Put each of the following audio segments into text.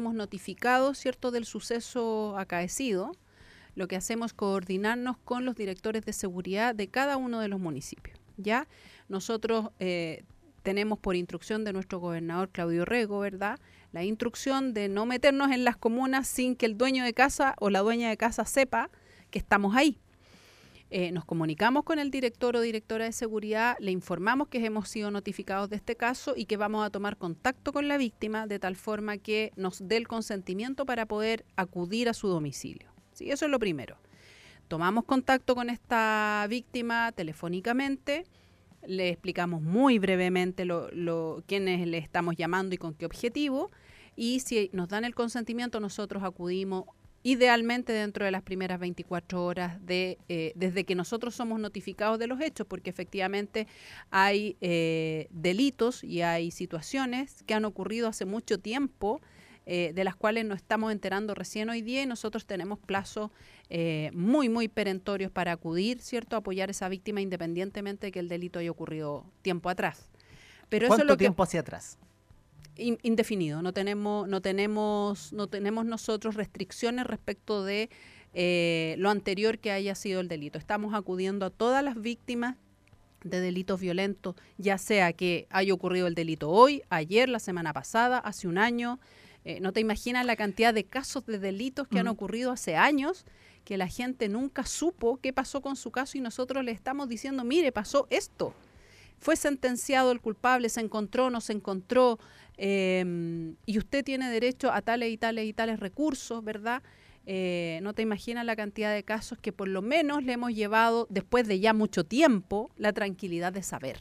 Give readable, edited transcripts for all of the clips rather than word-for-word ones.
somos notificados, ¿cierto?, del suceso acaecido, lo que hacemos es coordinarnos con los directores de seguridad de cada uno de los municipios. ¿Ya? Nosotros tenemos por instrucción de nuestro gobernador Claudio Rego, ¿verdad?, la instrucción de no meternos en las comunas sin que el dueño de casa o la dueña de casa sepa que estamos ahí. Nos comunicamos con el director o directora de seguridad, le informamos que hemos sido notificados de este caso y que vamos a tomar contacto con la víctima de tal forma que nos dé el consentimiento para poder acudir a su domicilio. ¿Sí? Eso es lo primero. Tomamos contacto con esta víctima telefónicamente, le explicamos muy brevemente quiénes le estamos llamando y con qué objetivo, y si nos dan el consentimiento, nosotros acudimos idealmente dentro de las primeras 24 horas desde que nosotros somos notificados de los hechos, porque efectivamente hay delitos y hay situaciones que han ocurrido hace mucho tiempo, de las cuales nos estamos enterando recién hoy día, y nosotros tenemos plazos muy perentorios para acudir, ¿cierto?, a apoyar a esa víctima independientemente de que el delito haya ocurrido tiempo atrás. Pero ¿Cuánto eso es lo tiempo hacia atrás? Indefinido, no tenemos nosotros restricciones respecto de lo anterior que haya sido el delito. Estamos acudiendo a todas las víctimas de delitos violentos, ya sea que haya ocurrido el delito hoy, ayer, la semana pasada, hace un año. No te imaginas la cantidad de casos de delitos que han ocurrido hace años, que la gente nunca supo qué pasó con su caso y nosotros le estamos diciendo, mire, pasó esto. Fue sentenciado el culpable, se encontró, no se encontró, y usted tiene derecho a tales y tales y tales recursos, ¿verdad? No te imaginas la cantidad de casos que por lo menos le hemos llevado, después de ya mucho tiempo, la tranquilidad de saber.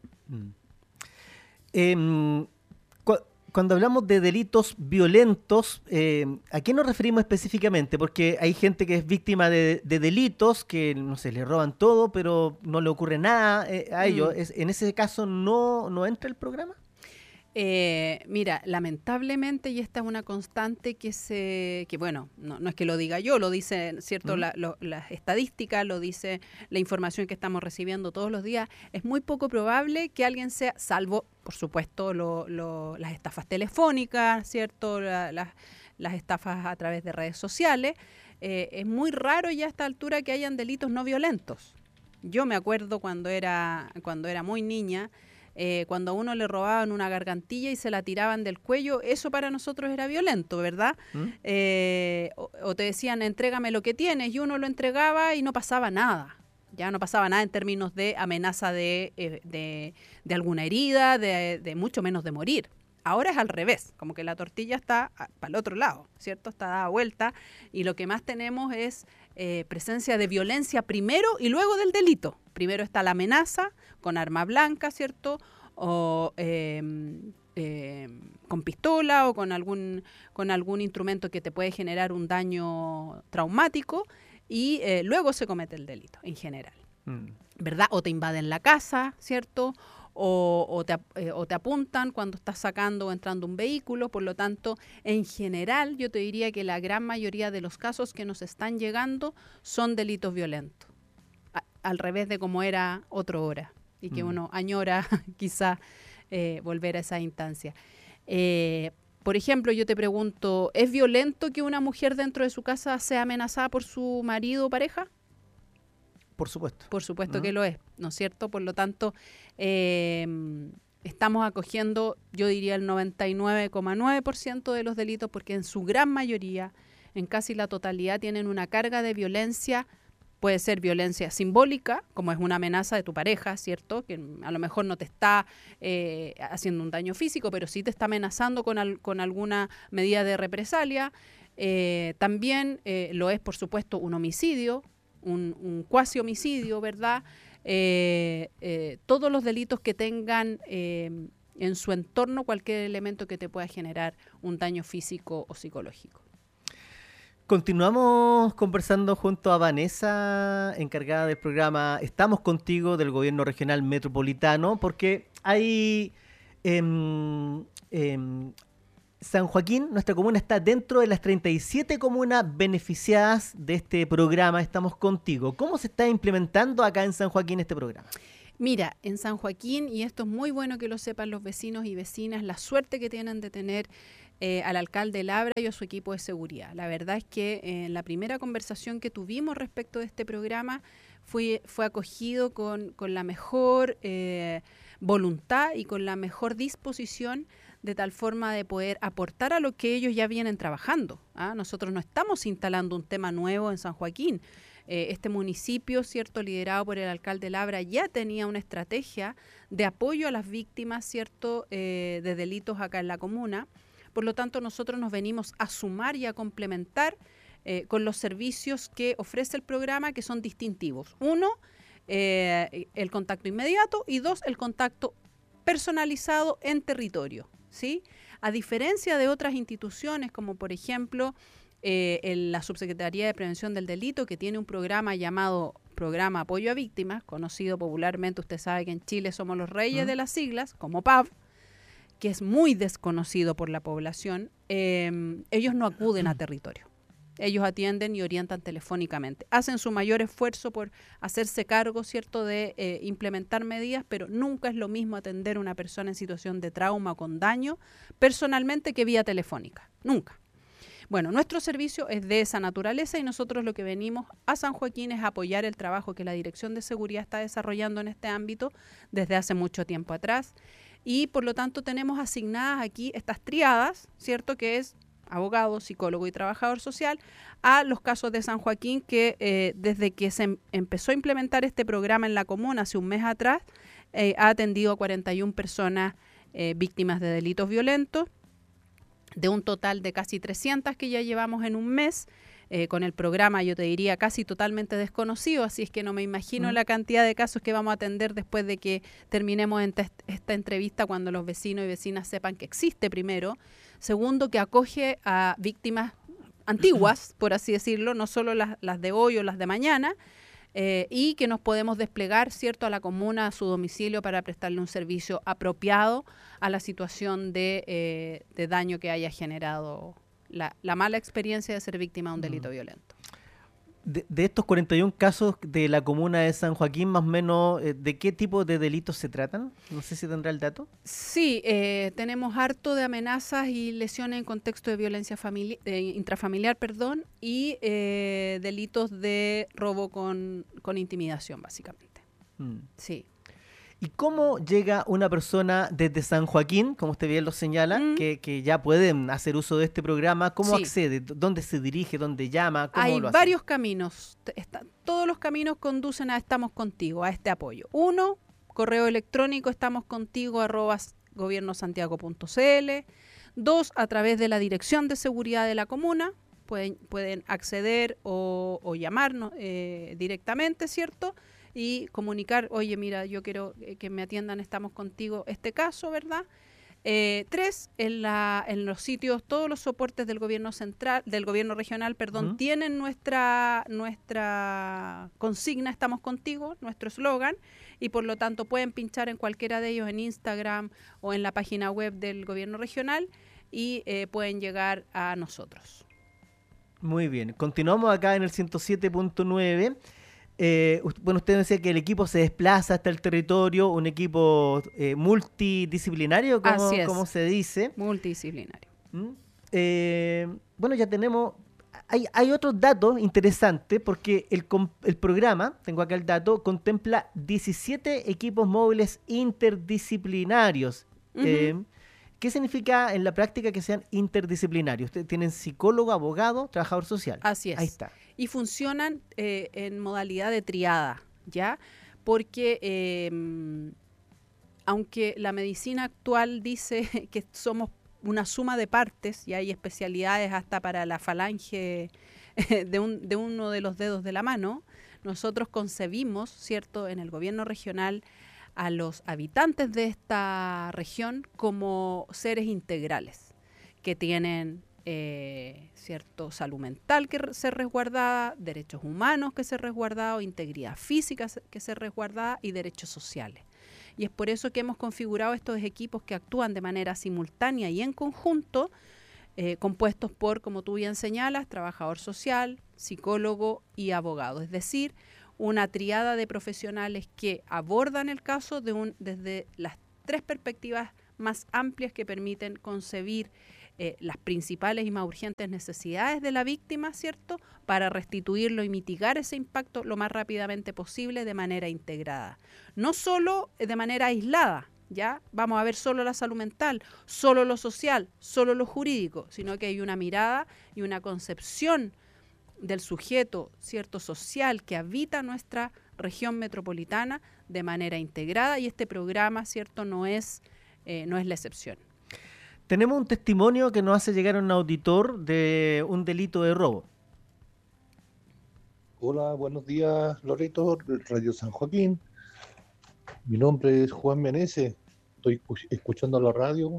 Cuando hablamos de delitos violentos, ¿a qué nos referimos específicamente? Porque hay gente que es víctima de delitos que, no sé, le roban todo, pero no le ocurre nada a ellos. ¿En ese caso no entra el programa? Mira, lamentablemente, y esta es una constante que bueno, no es que lo diga yo, lo dice, ¿cierto? Las estadísticas, lo dice la información que estamos recibiendo todos los días. Es muy poco probable que alguien sea, salvo, por supuesto, las estafas telefónicas, ¿cierto? Las estafas a través de redes sociales. Es muy raro ya a esta altura que hayan delitos no violentos. Yo me acuerdo cuando era muy niña, cuando a uno le robaban una gargantilla y se la tiraban del cuello, eso para nosotros era violento, ¿verdad? O te decían, entrégame lo que tienes, y uno lo entregaba y no pasaba nada. Ya no pasaba nada en términos de amenaza de alguna herida, de mucho menos de morir. Ahora es al revés, como que la tortilla está para el otro lado, ¿cierto? Está dada vuelta, y lo que más tenemos es presencia de violencia primero y luego del delito. Primero está la amenaza con arma blanca, ¿cierto? O con pistola o con algún instrumento que te puede generar un daño traumático, y luego se comete el delito en general, ¿verdad? O te invaden la casa, ¿cierto? O te apuntan cuando estás sacando o entrando un vehículo. Por lo tanto, en general, yo te diría que la gran mayoría de los casos que nos están llegando son delitos violentos, al revés de como era otro hora, y que uno añora quizá volver a esa instancia. Por ejemplo, yo te pregunto, ¿es violento que una mujer dentro de su casa sea amenazada por su marido o pareja? Por supuesto. Por supuesto que lo es, ¿no es cierto? Por lo tanto, estamos acogiendo, yo diría, el 99,9% de los delitos, porque en su gran mayoría, en casi la totalidad, tienen una carga de violencia. Puede ser violencia simbólica, como es una amenaza de tu pareja, ¿cierto? Que a lo mejor no te está haciendo un daño físico, pero sí te está amenazando con alguna medida de represalia. También lo es, por supuesto, un homicidio, un cuasi homicidio, ¿verdad? Todos los delitos que tengan en su entorno cualquier elemento que te pueda generar un daño físico o psicológico. Continuamos conversando junto a Vanessa, encargada del programa Estamos Contigo del Gobierno Regional Metropolitano, porque hay San Joaquín, nuestra comuna, está dentro de las 37 comunas beneficiadas de este programa Estamos Contigo. ¿Cómo se está implementando acá en San Joaquín este programa? Mira, en San Joaquín, y esto es muy bueno que lo sepan los vecinos y vecinas, la suerte que tienen de tener al alcalde Labra y a su equipo de seguridad. La verdad es que en la primera conversación que tuvimos respecto de este programa fue acogido con la mejor voluntad y con la mejor disposición, de tal forma de poder aportar a lo que ellos ya vienen trabajando. Nosotros no estamos instalando un tema nuevo en San Joaquín. Este municipio, cierto, liderado por el alcalde Labra, ya tenía una estrategia de apoyo a las víctimas, cierto, de delitos acá en la comuna. Por lo tanto, nosotros nos venimos a sumar y a complementar con los servicios que ofrece el programa, que son distintivos. Uno, el contacto inmediato, y dos, el contacto personalizado en territorio, ¿sí? A diferencia de otras instituciones, como por ejemplo la Subsecretaría de Prevención del Delito, que tiene un programa llamado Programa Apoyo a Víctimas, conocido popularmente, usted sabe que en Chile somos los reyes de las siglas, como PAV, que es muy desconocido por la población. Ellos no acuden a territorio. Ellos atienden y orientan telefónicamente. Hacen su mayor esfuerzo por hacerse cargo, ¿cierto?, de implementar medidas, pero nunca es lo mismo atender a una persona en situación de trauma o con daño personalmente que vía telefónica. Nunca. Bueno, nuestro servicio es de esa naturaleza y nosotros lo que venimos a San Joaquín es apoyar el trabajo que la Dirección de Seguridad está desarrollando en este ámbito desde hace mucho tiempo atrás. Y por lo tanto tenemos asignadas aquí estas triadas, ¿cierto?, que es abogado, psicólogo y trabajador social, a los casos de San Joaquín, que desde que se empezó a implementar este programa en la comuna hace un mes atrás, ha atendido a 41 personas víctimas de delitos violentos, de un total de casi 300 que ya llevamos en un mes. Con el programa, yo te diría, casi totalmente desconocido, así es que no me imagino la cantidad de casos que vamos a atender después de que terminemos esta entrevista, cuando los vecinos y vecinas sepan que existe, primero. Segundo, que acoge a víctimas antiguas, por así decirlo, no solo las de hoy o las de mañana, y que nos podemos desplegar, ¿cierto?, a la comuna, a su domicilio, para prestarle un servicio apropiado a la situación de daño que haya generado la mala experiencia de ser víctima de un delito violento. De estos 41 casos de la comuna de San Joaquín, más o menos, ¿de qué tipo de delitos se tratan? No sé si tendrá el dato. Sí, tenemos harto de amenazas y lesiones en contexto de violencia intrafamiliar, y delitos de robo con intimidación, básicamente. Sí. ¿Y cómo llega una persona desde San Joaquín, como usted bien lo señala, que ya pueden hacer uso de este programa? ¿Cómo accede? ¿Dónde se dirige? ¿Dónde llama? ¿Cómo Hay lo hace? varios caminos. Todos los caminos conducen a Estamos Contigo, a este apoyo. Uno, correo electrónico estamoscontigo@gobiernosantiago.cl. Dos, a través de la Dirección de Seguridad de la comuna. Pueden acceder o llamarnos directamente, ¿cierto?, y comunicar: oye, mira, yo quiero que me atiendan, Estamos Contigo, este caso, ¿verdad? Tres, en los sitios, todos los soportes del gobierno central, del gobierno regional, tienen nuestra consigna Estamos Contigo, nuestro eslogan, y por lo tanto pueden pinchar en cualquiera de ellos, en Instagram o en la página web del gobierno regional, y pueden llegar a nosotros. Muy bien, continuamos acá en el 107.9. Bueno, usted decía que el equipo se desplaza hasta el territorio, un equipo multidisciplinario, como se dice. Multidisciplinario. Bueno, ya tenemos... Hay otros datos interesantes, porque el programa, tengo acá el dato, contempla 17 equipos móviles interdisciplinarios. ¿Qué significa en la práctica que sean interdisciplinarios? Ustedes tienen psicólogo, abogado, trabajador social. Así es. Ahí está. Y funcionan en modalidad de triada, ¿ya? Porque aunque la medicina actual dice que somos una suma de partes, y hay especialidades hasta para la falange de uno de los dedos de la mano, nosotros concebimos, ¿cierto?, en el gobierno regional, a los habitantes de esta región como seres integrales, que tienen cierto salud mental que ser resguardada, derechos humanos que ser resguardados, integridad física que ser resguardada, y derechos sociales. Y es por eso que hemos configurado estos equipos que actúan de manera simultánea y en conjunto, compuestos por, como tú bien señalas, trabajador social, psicólogo y abogado. Es decir, una triada de profesionales que abordan el caso desde las tres perspectivas más amplias que permiten concebir las principales y más urgentes necesidades de la víctima, ¿cierto?, para restituirlo y mitigar ese impacto lo más rápidamente posible de manera integrada. No solo de manera aislada, ¿ya? Vamos a ver solo la salud mental, solo lo social, solo lo jurídico, sino que hay una mirada y una concepción del sujeto, ¿cierto?, social que habita nuestra región metropolitana de manera integrada, y este programa, ¿cierto?, no es la excepción. Tenemos un testimonio que nos hace llegar un auditor de un delito de robo. Hola, buenos días, Loreto, Radio San Joaquín. Mi nombre es Juan Meneses. Estoy escuchando la radio.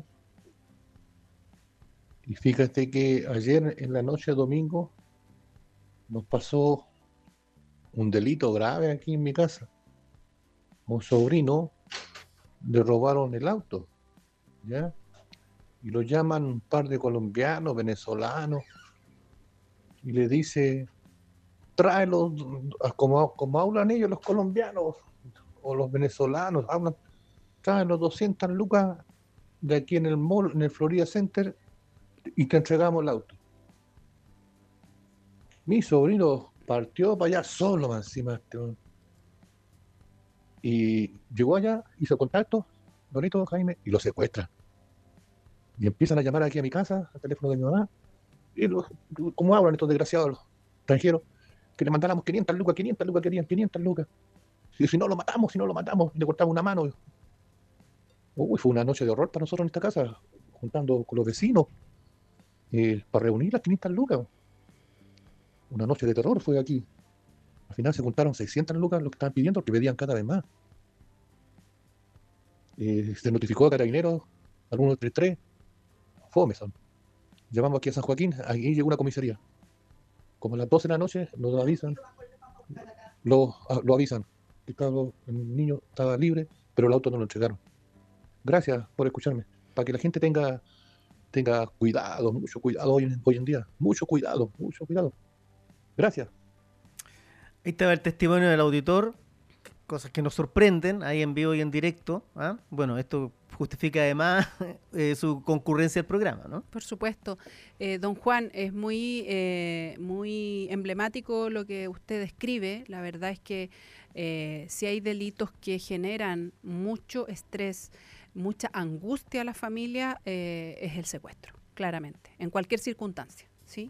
Y fíjate que ayer en la noche de domingo nos pasó un delito grave aquí en mi casa. A un sobrino le robaron el auto, ¿ya? Y lo llaman un par de colombianos, venezolanos, y le dice, tráelos, como hablan ellos los colombianos o los venezolanos, hablan, tráelos 200 lucas de aquí en el mall, en el Florida Center, y te entregamos el auto. Mi sobrino partió para allá solo, más encima. Y llegó allá, hizo contacto, Donito, Jaime, y lo secuestran. Y empiezan a llamar aquí a mi casa, al teléfono de mi mamá, y como hablan estos desgraciados, los extranjeros, que le mandáramos 500 lucas, querían 500 lucas. Y si no lo matamos, y le cortamos una mano. Uy, fue una noche de horror para nosotros en esta casa, juntando con los vecinos, para reunir las 500 lucas. Una noche de terror fue aquí. Al final se juntaron 600 lucas lo que estaban pidiendo, porque pedían cada vez más. Se notificó a Carabineros, al 133, fome son. Llamamos aquí a San Joaquín, aquí llegó una comisaría. Como a las 12 de la noche nos avisan, lo avisan, que el niño estaba libre, pero el auto no lo entregaron. Gracias por escucharme, para que la gente tenga cuidado, mucho cuidado hoy en día, mucho cuidado. Gracias. Ahí estaba el testimonio del auditor, cosas que nos sorprenden ahí en vivo y en directo, ¿ah? Bueno, esto justifica además su concurrencia al programa, ¿no? Por supuesto. Don Juan, es muy emblemático lo que usted describe. La verdad es que si hay delitos que generan mucho estrés, mucha angustia a la familia, es el secuestro, claramente, en cualquier circunstancia, ¿sí?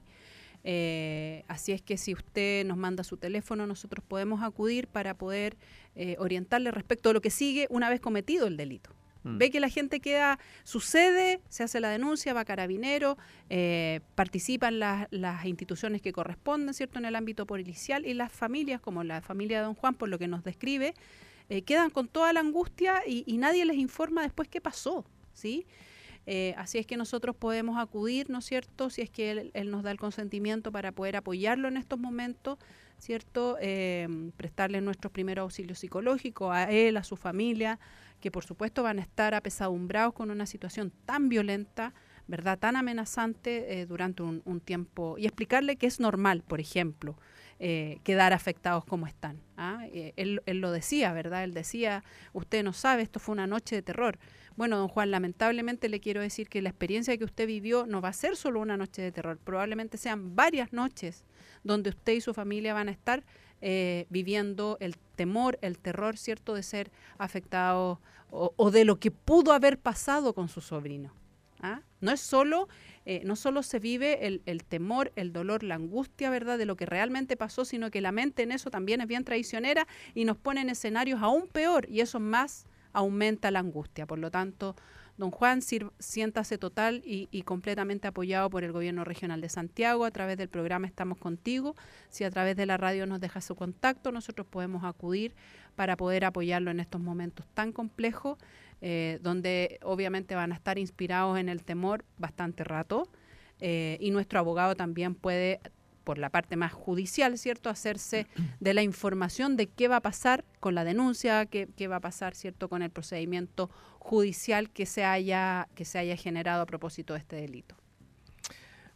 Así es que si usted nos manda su teléfono, nosotros podemos acudir para poder orientarle respecto a lo que sigue una vez cometido el delito. Ve que la gente sucede, se hace la denuncia, va a Carabineros, participan las instituciones que corresponden, ¿cierto?, en el ámbito policial, y las familias, como la familia de don Juan, por lo que nos describe, quedan con toda la angustia y nadie les informa después qué pasó, ¿sí? Así es que nosotros podemos acudir, ¿no es cierto?, si es que él nos da el consentimiento para poder apoyarlo en estos momentos, ¿cierto?, prestarle nuestros primeros auxilios psicológicos a él, a su familia, que por supuesto van a estar apesadumbrados con una situación tan violenta, ¿verdad?, tan amenazante durante un tiempo, y explicarle que es normal, por ejemplo, quedar afectados como están. Él lo decía, ¿verdad? Él decía, usted no sabe, esto fue una noche de terror. Bueno, don Juan, lamentablemente le quiero decir que la experiencia que usted vivió no va a ser solo una noche de terror, probablemente sean varias noches donde usted y su familia van a estar viviendo el temor, el terror, ¿cierto?, de ser afectados o de lo que pudo haber pasado con su sobrino. No solo se vive el temor, el dolor, la angustia, ¿verdad?, de lo que realmente pasó, sino que la mente en eso también es bien traicionera y nos pone en escenarios aún peor, y eso más aumenta la angustia. Por lo tanto, don Juan, siéntase total y completamente apoyado por el Gobierno Regional de Santiago a través del programa Estamos Contigo. Si a través de la radio nos deja su contacto, nosotros podemos acudir para poder apoyarlo en estos momentos tan complejos, donde obviamente van a estar inspirados en el temor bastante rato, y nuestro abogado también puede, por la parte más judicial, ¿cierto?, hacerse de la información de qué va a pasar con la denuncia, qué va a pasar, ¿cierto?, con el procedimiento judicial que se haya generado a propósito de este delito.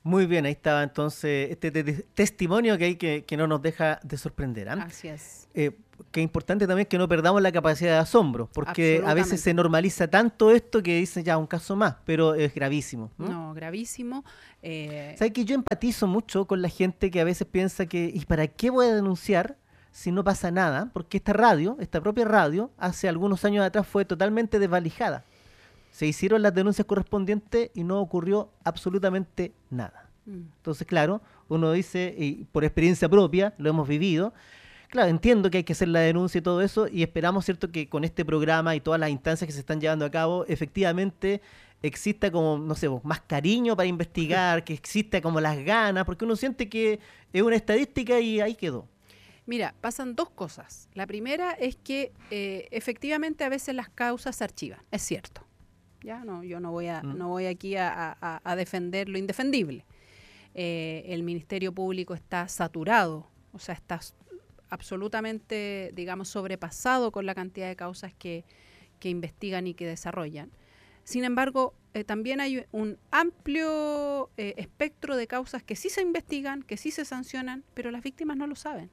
Muy bien, ahí estaba entonces este testimonio que hay que no nos deja de sorprender. Así es. Que es importante también que no perdamos la capacidad de asombro, porque a veces se normaliza tanto esto que dicen ya un caso más, pero es gravísimo. No, gravísimo. ¿Sabes que yo empatizo mucho con la gente que a veces piensa que ¿y para qué voy a denunciar si no pasa nada? Porque esta propia radio, hace algunos años atrás fue totalmente desvalijada. Se hicieron las denuncias correspondientes y no ocurrió absolutamente nada. Entonces, claro, uno dice, y por experiencia propia, lo hemos vivido, claro, entiendo que hay que hacer la denuncia y todo eso, y esperamos, ¿cierto?, que con este programa y todas las instancias que se están llevando a cabo, efectivamente exista como, no sé, más cariño para investigar, que exista como las ganas, porque uno siente que es una estadística y ahí quedó. Mira, pasan dos cosas. La primera es que efectivamente a veces las causas se archivan, es cierto. Ya no, yo no voy aquí a defender lo indefendible. El Ministerio Público está saturado, o sea, está absolutamente, digamos, sobrepasado con la cantidad de causas que investigan y que desarrollan. Sin embargo, también hay un amplio espectro de causas que sí se investigan, que sí se sancionan, pero las víctimas no lo saben.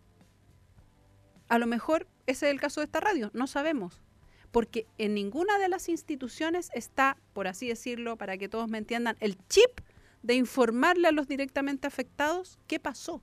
A lo mejor ese es el caso de esta radio, no sabemos. Porque en ninguna de las instituciones está, por así decirlo, para que todos me entiendan, el chip de informarle a los directamente afectados qué pasó.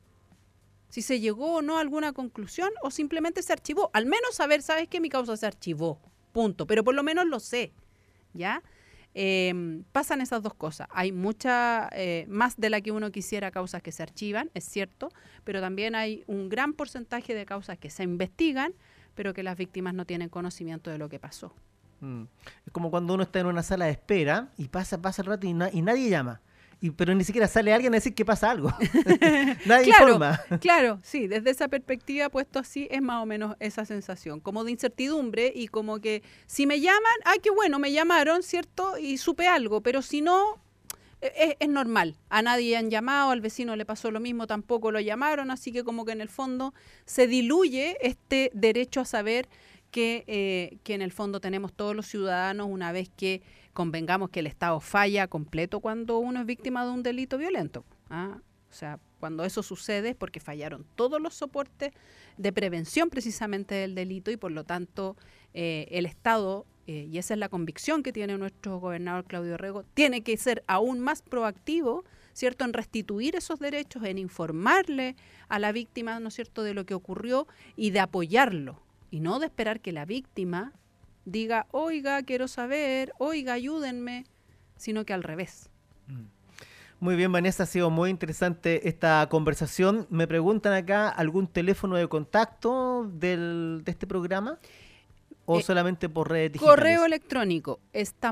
Si se llegó o no a alguna conclusión o simplemente se archivó. Al menos saber, ¿sabes qué? Mi causa se archivó, punto. Pero por lo menos lo sé, ¿ya? Pasan esas dos cosas. Hay mucha, más de la que uno quisiera, causas que se archivan, es cierto, pero también hay un gran porcentaje de causas que se investigan, pero que las víctimas no tienen conocimiento de lo que pasó. Es como cuando uno está en una sala de espera y pasa el rato y nadie llama. Pero ni siquiera sale alguien a decir que pasa algo. Nadie informa. Claro, sí, desde esa perspectiva puesto así es más o menos esa sensación, como de incertidumbre y como que si me llaman, qué bueno, me llamaron, ¿cierto? Y supe algo, pero si no, es normal. A nadie han llamado, al vecino le pasó lo mismo, tampoco lo llamaron, así que como que en el fondo se diluye este derecho a saber que en el fondo tenemos todos los ciudadanos una vez que convengamos que el Estado falla completo cuando uno es víctima de un delito violento. O sea, cuando eso sucede es porque fallaron todos los soportes de prevención precisamente del delito y por lo tanto el Estado, y esa es la convicción que tiene nuestro gobernador Claudio Rego, tiene que ser aún más proactivo, ¿cierto?, en restituir esos derechos, en informarle a la víctima, ¿no es cierto?, de lo que ocurrió y de apoyarlo. Y no de esperar que la víctima diga, oiga, quiero saber, oiga, ayúdenme, sino que al revés. Muy bien, Vanessa, ha sido muy interesante esta conversación. Me preguntan acá, ¿algún teléfono de contacto de este programa? ¿O solamente por redes digitales? Correo electrónico,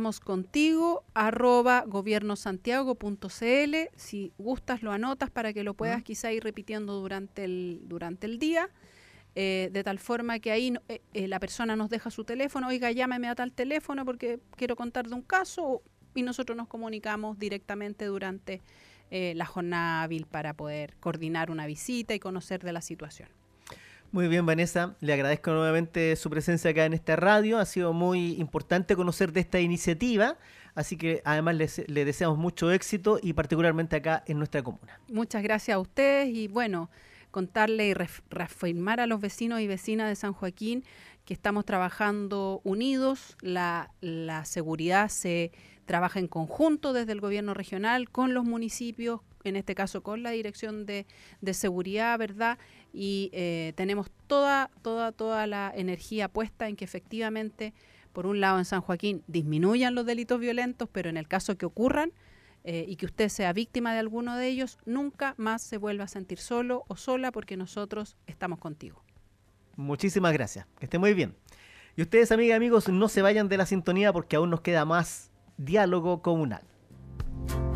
estamoscontigo@gobiernosantiago.cl. Si gustas, lo anotas para que lo puedas quizá ir repitiendo durante el día. De tal forma que ahí la persona nos deja su teléfono, oiga, llámeme a tal teléfono porque quiero contar de un caso, y nosotros nos comunicamos directamente durante la jornada hábil para poder coordinar una visita y conocer de la situación. Muy bien, Vanessa, le agradezco nuevamente su presencia acá en esta radio, ha sido muy importante conocer de esta iniciativa, así que además le deseamos mucho éxito y particularmente acá en nuestra comuna. Muchas gracias a ustedes y bueno, contarle y reafirmar a los vecinos y vecinas de San Joaquín que estamos trabajando unidos, la seguridad se trabaja en conjunto desde el gobierno regional con los municipios, en este caso con la Dirección de Seguridad, ¿verdad? Y tenemos toda la energía puesta en que efectivamente, por un lado en San Joaquín, disminuyan los delitos violentos, pero en el caso que ocurran, y que usted sea víctima de alguno de ellos, nunca más se vuelva a sentir solo o sola porque nosotros estamos contigo. Muchísimas gracias, que esté muy bien. Y ustedes, amigas y amigos, no se vayan de la sintonía porque aún nos queda más diálogo comunal.